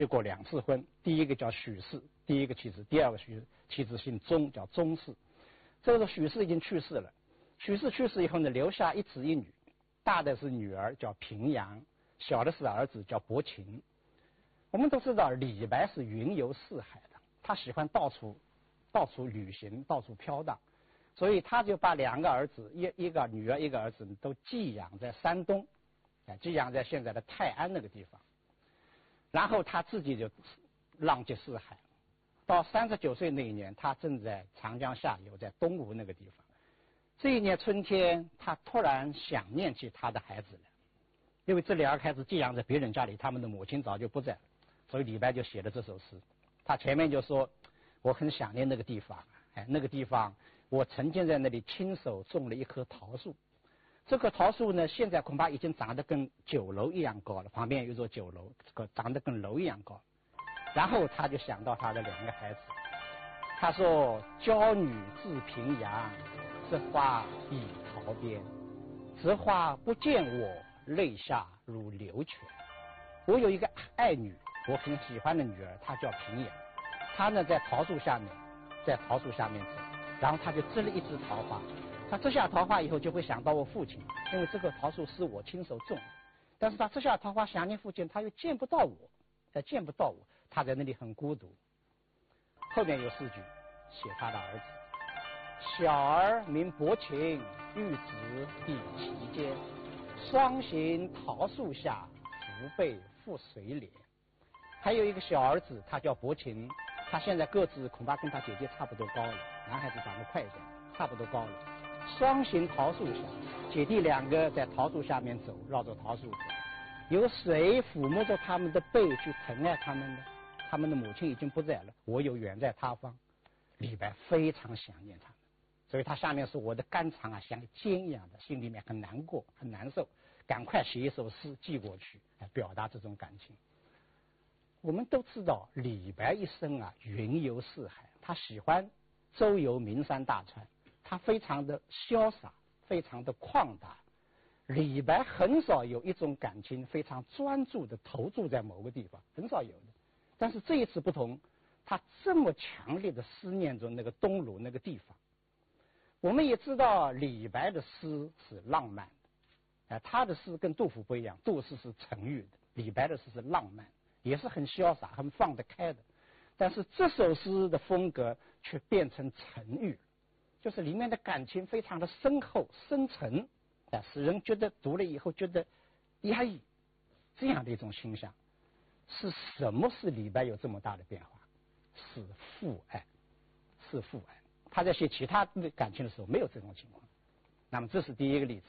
结过2次婚，第一个叫许氏，第一个妻子，第二个妻子姓钟，叫钟氏。这个许氏已经去世了，许氏去世以后呢，留下一子一女，大的是女儿叫平阳，小的是儿子叫伯禽。我们都知道李白是云游四海的，他喜欢到处旅行，到处飘荡，所以他就把2个儿子，一个女儿一个儿子都寄养在山东，寄养在现在的泰安那个地方。然后他自己就浪迹四海，到39岁那一年，他正在长江下游，在东吴那个地方。这一年春天，他突然想念起他的孩子来，因为这2个孩子寄养在别人家里，他们的母亲早就不在了，所以李白就写了这首诗。他前面就说，我很想念那个地方，那个地方我曾经在那里亲手种了一棵桃树，这棵桃树呢，现在恐怕已经长得跟酒楼一样高了，旁边有一座酒楼，长得跟楼一样高。然后他就想到他的2个孩子，他说：娇女自平阳，这花已桃边，此花不见我，泪下如流泉。我有一个爱女，我很喜欢的女儿，她叫平阳，她呢在桃树下面走，然后她就织了一枝桃花。他摘下桃花以后，就会想到我父亲，因为这棵桃树是我亲手种的。但是他摘下桃花想念父亲，他又见不到我，他在那里很孤独。后面有4句写他的儿子：小儿名伯禽，育子第其间，双行桃树下，福被覆水帘。还有一个小儿子，他叫伯禽，他现在个子恐怕跟他姐姐差不多高了，男孩子长得快一点，差不多高了。双行桃树下，姐弟2个在桃树下面走，绕着桃树走。有谁抚摸着他们的背去疼爱他们呢？他们的母亲已经不在了，我又远在他方。李白非常想念他们，所以他下面说：我的肝肠啊像尖一样的，心里面很难过，很难受，赶快写一首诗寄过去，来表达这种感情。我们都知道李白一生啊云游四海，他喜欢周游名山大川，他非常的潇洒，非常的旷达。李白很少有一种感情非常专注的投注在某个地方，很少有的。但是这一次不同，他这么强烈的思念着那个东鲁那个地方。我们也知道李白的诗是浪漫的，他的诗跟杜甫不一样，杜诗是沉郁的，李白的诗是浪漫，也是很潇洒，很放得开的。但是这首诗的风格却变成沉郁，就是里面的感情非常的深厚深沉，使人觉得读了以后觉得压抑，这样的一种倾向。是什么使李白有这么大的变化？是父爱，是父爱。他在写其他的感情的时候没有这种情况。那么这是第一个例子。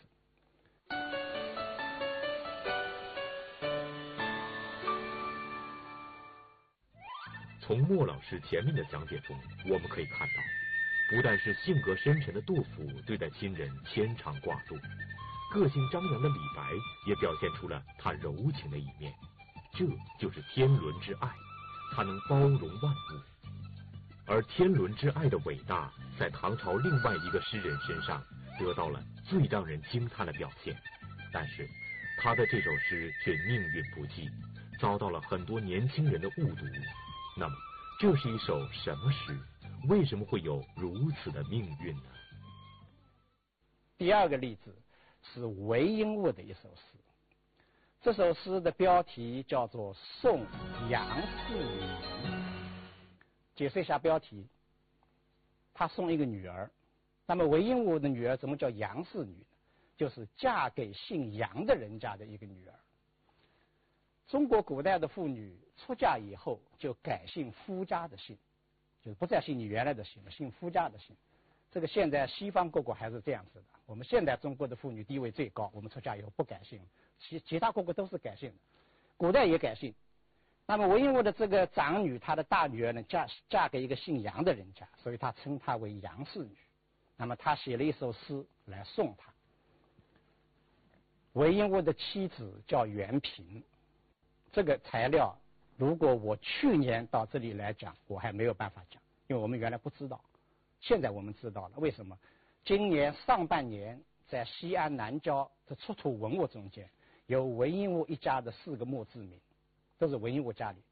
从莫老师前面的讲解中，我们可以看到，不但是性格深沉的杜甫对待亲人牵肠挂肚，个性张扬的李白也表现出了他柔情的一面。这就是天伦之爱，它能包容万物。而天伦之爱的伟大，在唐朝另外一个诗人身上得到了最让人惊叹的表现。但是他的这首诗却命运不济，遭到了很多年轻人的误读。那么这是一首什么诗？为什么会有如此的命运呢？ 第二个例子是韦应物的一首诗。这首诗的标题叫做《送杨氏女》。解释一下标题，他送一个女儿。那么韦应物的女儿怎么叫杨氏女呢？就是嫁给姓杨的人家的一个女儿。中国古代的妇女出嫁以后就改姓夫家的姓，就是不再姓你原来的姓了，姓夫家的姓。这个现在西方各国还是这样子的，我们现在中国的妇女地位最高，我们出嫁以后不改姓，其他各国都是改姓的，古代也改姓。那么韦应物的这个长女，她的大女儿呢，嫁给一个姓杨的人家，所以他称她为杨氏女。那么他写了一首诗来送她。韦应物的妻子叫袁平，这个材料如果我去年到这里来讲，我还没有办法讲，因为我们原来不知道，现在我们知道了。为什么？今年上半年在西安南郊的出土文物中间，有韦应物一家的4个墓志铭，都是韦应物家里。